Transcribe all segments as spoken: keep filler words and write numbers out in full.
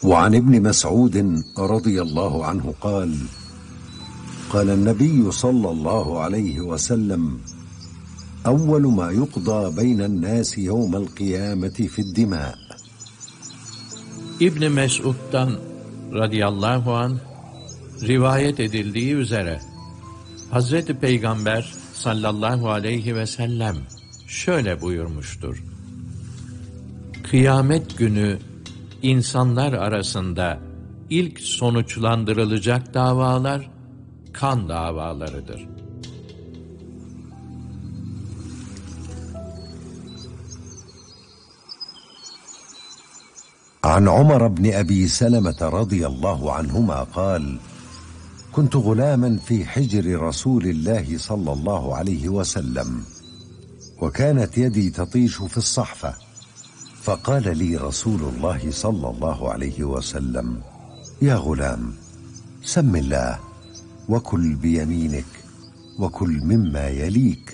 وعن ابن مسعود رضي الله عنه قال قال النبي صلى الله عليه وسلم أول ما يقضى بين الناس يوم القيامة في الدماء. İbn Mes'ud'dan radıyallahu anh rivayet edildiği üzere Hazreti Peygamber sallallahu aleyhi ve sellem şöyle buyurmuştur: Kıyamet günü insanlar arasında ilk sonuçlandırılacak davalar kan davalarıdır. عن عمر بن أبي سلمة رضي الله عنهما قال كنت غلاما في حجر رسول الله صلى الله عليه وسلم وكانت يدي تطيش في الصحفة فقال لي رسول الله صلى الله عليه وسلم يا غلام سم الله وكل بيمينك وكل مما يليك.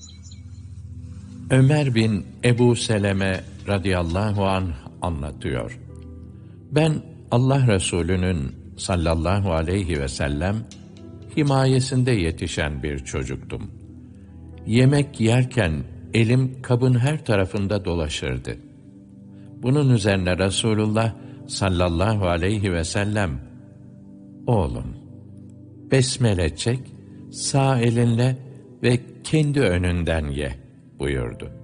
Ömer bin Ebu Seleme radıyallahu anh anlatıyor. Ben Allah Resulü'nün sallallahu aleyhi ve sellem himayesinde yetişen bir çocuktum. Yemek yerken elim kabın her tarafında dolaşırdı. Bunun üzerine Resulullah sallallahu aleyhi ve sellem, oğlum, besmele çek, sağ elinle ve kendi önünden ye buyurdu.